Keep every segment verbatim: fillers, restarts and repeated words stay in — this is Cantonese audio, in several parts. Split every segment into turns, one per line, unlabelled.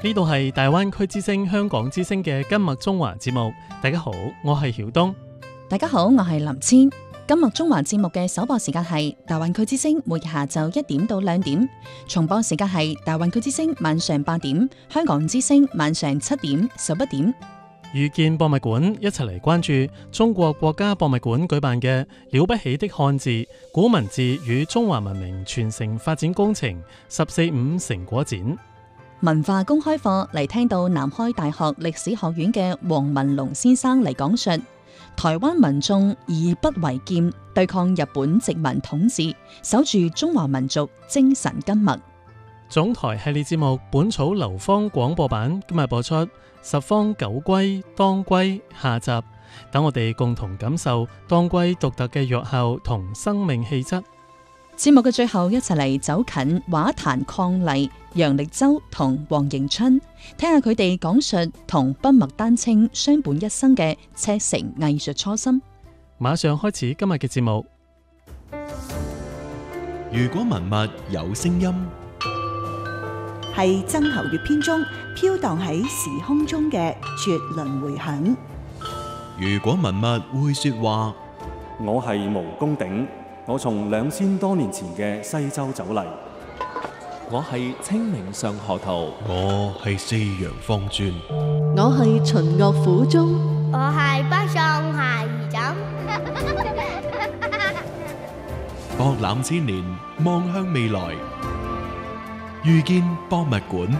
呢度係大灣區之聲香港之聲嘅今麥中華節目。大家好，我係曉東。
大家好，我係林千。今麥中華節目嘅首播時間係大灣區之聲，每日下晝一點到兩點；重播時間係大灣區之聲晚上八點，香港之聲晚上七點、十一點。
遇見博物館一齊嚟關注中國國家博物館舉辦嘅了不起的漢字、古文字與中華文明傳承發展工程十四五成果展。
文化公開課嚟聽到南開大學歷史學院嘅黃文龍先生嚟講述台灣民眾以不為劍對抗日本殖民統治，守住中華民族精神根脈。
總台系列節目《本草流芳》廣播版今日播出十方九歸當歸下集，等我哋共同感受當歸獨特嘅藥效同生命氣質。
節目嘅最後，一齊嚟走近畫壇伉儷楊力洲同黃迎春，聽下佢哋講述同筆墨丹青相伴一生嘅赤誠藝術初心。
馬上開始今日嘅節目。
如果文物有聲音，
係曾侯乙編中飄蕩喺時空中嘅絕倫迴響。
如果文物會說話，
我係毛公鼎，我從兩千多年前嘅西周走嚟。
我係清明上河圖，
我係四陽方尊，
我係秦岳府中，
我係北宋孩兒枕。
博覽千年，望向未來，遇見博物館。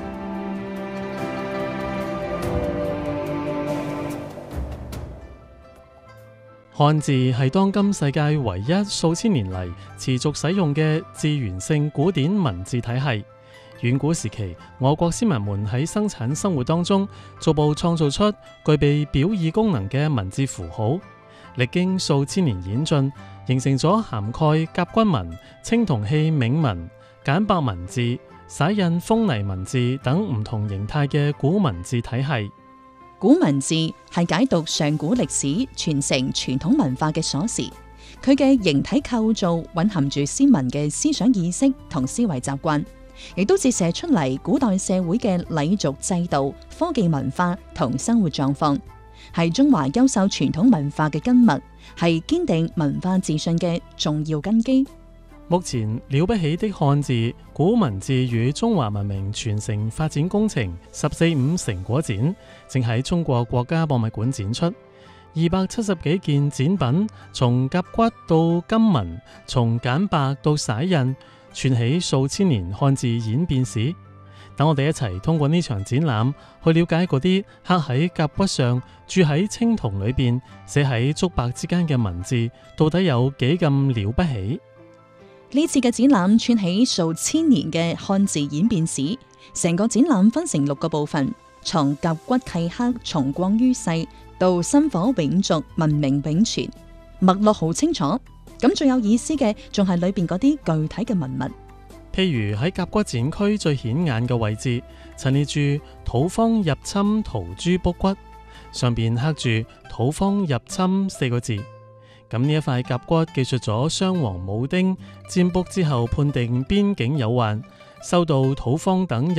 漢字係當今世界唯一數千年嚟持續使用嘅字源性古典文字體系。遠古時期，我國先民們喺生產生活當中，逐步創造出具備表意功能嘅文字符號，歷經數千年演進，形成咗涵蓋甲骨文、青銅器銘文、簡白文字、灑印封泥文字等唔同形態嘅古文字體系。
古文字係解讀上古歷史、傳承傳統文化嘅鎖匙，佢嘅形體構造蘊含住先民嘅思想意識同思維習慣，亦都折射出嚟古代社會嘅禮俗制度、科技文化同生活狀況，係中華優秀傳統文化嘅根脈，係堅定文化自信嘅重要根基。
目前了不起的漢字、古文字與中華文明傳承發展工程十四五成果展正喺中國國家博物館展出，二百七十幾件展品，從甲骨到金文，從簡白到灑印，串起數千年漢字演變史。等我哋一齊通過呢場展覽去了解嗰啲刻喺甲骨上、鑄喺青銅裏邊、寫喺竹帛之間嘅文字，到底有幾咁了不起？
呢次嘅展覽串起數千年嘅漢字演變史，成個展覽分成六個部分，從甲骨契刻重光於世到薪火永續、文明永存，脈絡好清楚。咁最有意思嘅仲係裏邊嗰啲具體嘅文物，
譬如喺甲骨展區最顯眼嘅位置，陳列住土方入侵陶朱卜骨，上邊刻住土方入侵四個字。咁呢一塊甲骨記述咗商王武丁占卜之後判定邊境有患，受到土方等